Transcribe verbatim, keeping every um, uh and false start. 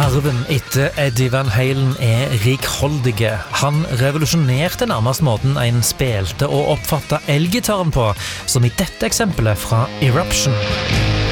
Arven etter Eddie Van Halen er rikholdige. Han revolusjonerte nærmest måten en spilte og oppfattet elgitaren på, som i dette eksempelet fra Eruption.